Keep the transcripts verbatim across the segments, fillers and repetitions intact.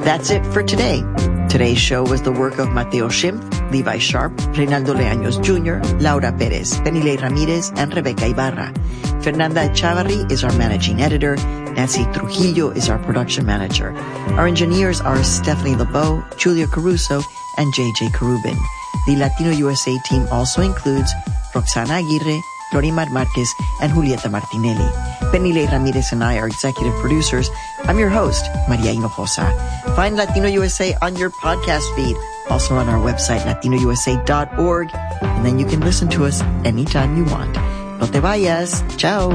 That's it for today. Today's show was the work of Mateo Schimpf, Levi Sharp, Reynaldo Leaños Junior, Laura Perez, Penile Ramirez, and Rebecca Ibarra. Fernanda Echavarri is our managing editor. Nancy Trujillo is our production manager. Our engineers are Stephanie LeBeau, Julia Caruso, and J J Carubin. The Latino U S A team also includes Roxana Aguirre, Florimar Marquez, and Julieta Martinelli. Penile Ramirez and I are executive producers. I'm your host, Maria Hinojosa. Find Latino U S A on your podcast feed, also on our website, latino u s a dot org, and then you can listen to us anytime you want. No te vayas. Ciao.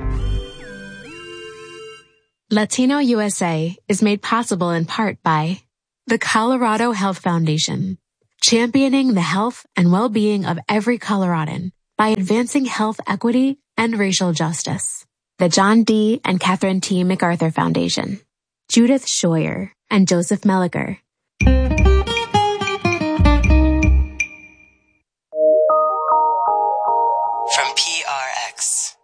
Latino U S A is made possible in part by the Colorado Health Foundation, championing the health and well-being of every Coloradan by advancing health equity and racial justice. The John D. and Catherine T. MacArthur Foundation, Judith Scheuer and Joseph Melliker. From P R X.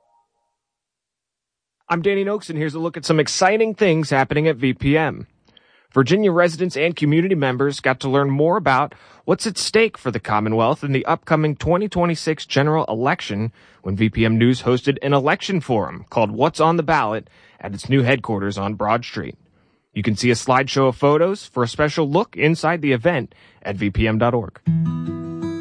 I'm Danny Noakes, and here's a look at some exciting things happening at V P M. Virginia residents and community members got to learn more about what's at stake for the Commonwealth in the upcoming twenty twenty-six general election when V P M News hosted an election forum called What's on the Ballot at its new headquarters on Broad Street. You can see a slideshow of photos for a special look inside the event at v p m dot org.